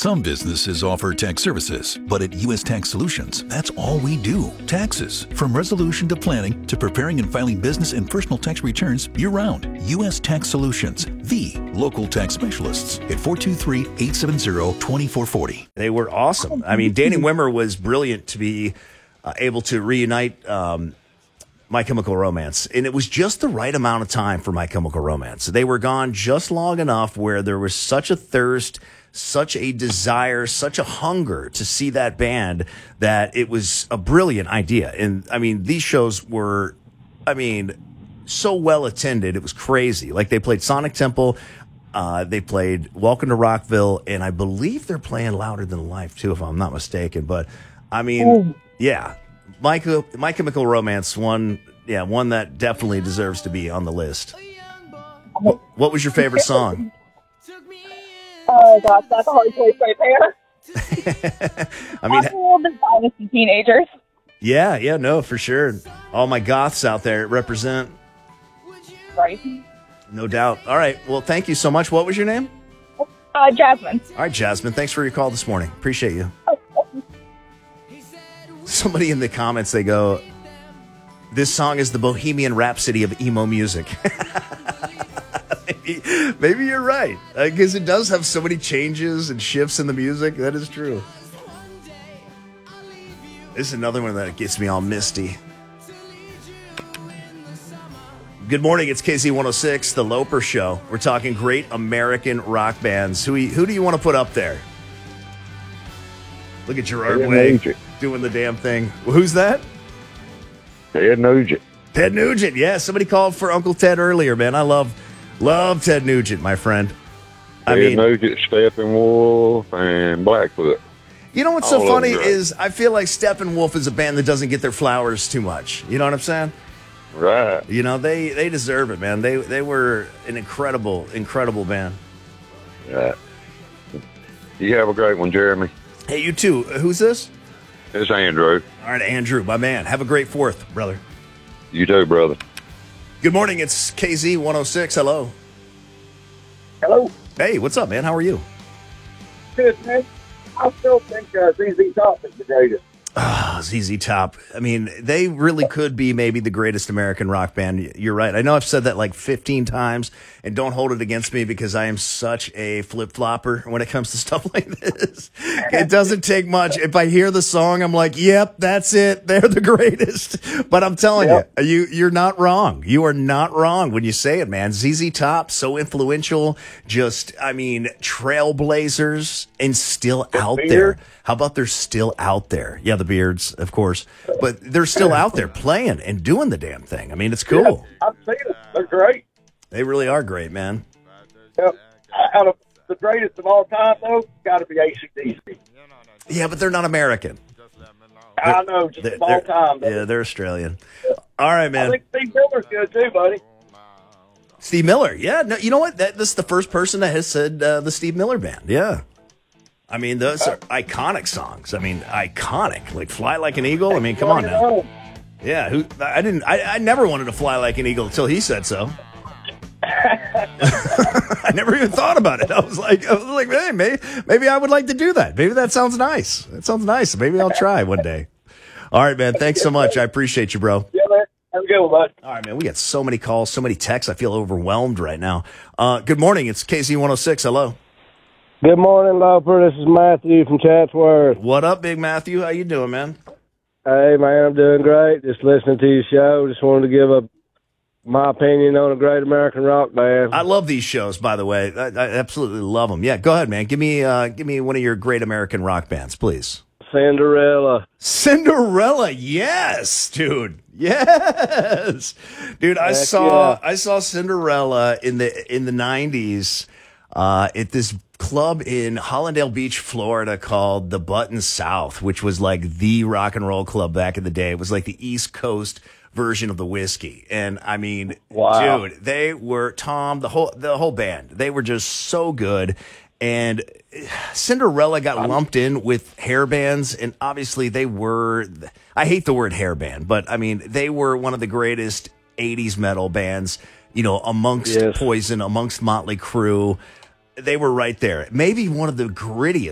Some businesses offer tax services, but at U.S. Tax Solutions, that's all we do. Taxes. From resolution to planning to preparing and filing business and personal tax returns year-round. U.S. Tax Solutions, the local tax specialists at 423-870-2440. They were awesome. I mean, Danny Wimmer was brilliant to be able to reunite My Chemical Romance. And it was just the right amount of time for My Chemical Romance. They were gone just long enough where there was such a thirst, such a desire, such a hunger to see that band that it was a brilliant idea. And, I mean, these shows were, so well attended. It was crazy. Like, they played Sonic Temple. They played Welcome to Rockville. And I believe they're playing Louder Than Life, too, if I'm not mistaken. But, yeah. My Chemical Romance, one that definitely deserves to be on the list. What was your favorite song? Oh gosh, that's a hard choice right there. The Dynasty Teenagers. Yeah, no, for sure. All my goths out there represent. Right. No doubt. All right, well, thank you so much. What was your name? Jasmine. All right, Jasmine, thanks for your call this morning. Appreciate you. Somebody in the comments, they go, this song is the Bohemian Rhapsody of emo music. Maybe you're right, because it does have so many changes and shifts in the music. That is true. This is another one that gets me all misty. Good morning, it's KZ106, The Loper Show. We're talking great American rock bands. Who do you want to put up there? Look at Gerard Way doing the damn thing. Who's that? Ted Nugent. Ted Nugent, yeah. Somebody called for Uncle Ted earlier, man. I love Ted Nugent, my friend. Ted Nugent, Steppenwolf, and Blackfoot. You know what's so funny is I feel like Steppenwolf is a band that doesn't get their flowers too much. You know what I'm saying? Right. You know, they deserve it, man. They were an incredible band. Right. You have a great one, Jeremy. Hey, you too. Who's this? It's Andrew. All right, Andrew, my man. Have a great 4th, brother. You too, brother. Good morning. It's KZ106. Hello. Hello. Hey, what's up, man? How are you? Good, man. I still think ZZ Top is the greatest. ZZ Top. I mean, they really could be maybe the greatest American rock band. You're right. I know I've said that like 15 times, and don't hold it against me because I am such a flip-flopper when it comes to stuff like this. It doesn't take much. If I hear the song, I'm like, yep, that's it. They're the greatest. But I'm telling you, you're not wrong. You are not wrong when you say it, man. ZZ Top, so influential, trailblazers, and still out there. How about they're still out there? Yeah, the Beards, of course. But they're still out there playing and doing the damn thing. I mean, it's cool. Yeah, I've seen them. They're great. They really are great, man. Yep. Out of the greatest of all time, though, got to be AC/DC. Yeah, but they're not American. I know, just of all time. Though. Yeah, they're Australian. All right, man. I think Steve Miller's good, too, buddy. Steve Miller. Yeah, no, you know what? This is the first person that has said the Steve Miller Band. Yeah. I mean, those are iconic songs. I mean, iconic. Like Fly Like an Eagle. I mean, come on now. Yeah, I never wanted to fly like an eagle until he said so. I never even thought about it. I was like, hey, maybe I would like to do that. Maybe that sounds nice. That sounds nice. Maybe I'll try one day. All right, man. Thanks so much. I appreciate you, bro. Yeah, man. Have a good one, bud. All right, man. We got so many calls, so many texts. I feel overwhelmed right now. Good morning. It's KZ106. Hello. Good morning, Loper. This is Matthew from Chatsworth. What up, Big Matthew? How you doing, man? Hey, man, I'm doing great. Just listening to your show. Just wanted to give my opinion on a great American rock band. I love these shows, by the way. I absolutely love them. Yeah, go ahead, man. Give me one of your great American rock bands, please. Cinderella. Cinderella, yes, dude. Yes. Dude, I saw Cinderella in the 90s at this club in Hollandale Beach, Florida called the Button South, which was like the rock and roll club back in the day. It was like the East Coast version of the Whiskey. And I mean, wow. Dude, they were the whole band. They were just so good. And Cinderella got lumped in with hair bands, and obviously they were, I hate the word hair band, but I mean, they were one of the greatest 80s metal bands, amongst Poison, amongst Motley Crue. They were right there. Maybe one of the grittiest